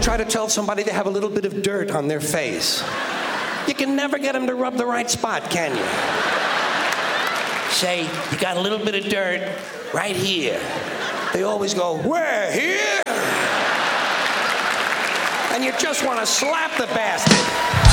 try to tell somebody they have a little bit of dirt on their face. You can never get them to rub the right spot, can you? Say, you got a little bit of dirt right here. They always go, where, here? And you just want to slap the bastard.